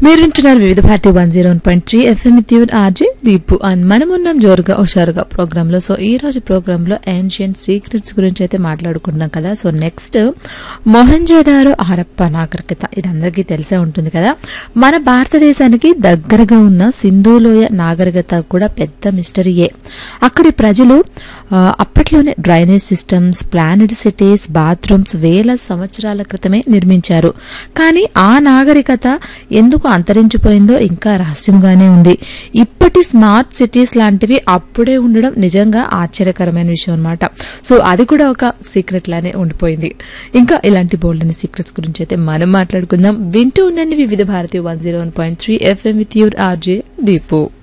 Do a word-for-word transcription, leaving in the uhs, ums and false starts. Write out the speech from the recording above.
మీరు వింటున్నారు వివిధ Bharati one zero one point three FM with your RJ Deepu and మనమున్నాం జోరుగా హుషారుగా ప్రోగ్రామ్ లో. సో ఈ రోజు ప్రోగ్రామ్ లో ఏన్షియంట్ సీక్రెట్స్ గురించి అయితే మాట్లాడుకుంటున్నాం కదా. సో నెక్స్ట్ మొహంజోదారో హరప్పా నాగరికత, ఇది అందరికీ తెలిసే ఉంటుంది కదా. మన భారతదేశానికి దగ్గరగా ఉన్న సింధులోయ నాగరికత కూడా పెద్ద మిస్టరీయే. అక్కడి ప్రజలు అప్పట్లోనే drainage systems, planned cities, bathrooms వేల సంవత్సరాల క్రితమే నిర్మించారు. కానీ ఆ నాగరికత ఎందుకు అంతరించిపోయిందో ఇంకా రహస్యంగానే ఉంది. ఇప్పటి స్మార్ట్ సిటీస్ లాంటివి అప్పుడే ఉండడం నిజంగా ఆశ్చర్యకరమైన విషయం అన్నమాట. సో అది కూడా ఒక సీక్రెట్ లానే ఉండిపోయింది. ఇంకా ఇలాంటి బోల్డ్ అనే సీక్రెట్స్ గురించి అయితే మనం మాట్లాడుకుందాం. వింటూ ఉండండి వివిధ Bharati one zero one point three FM with your RJ Deepu.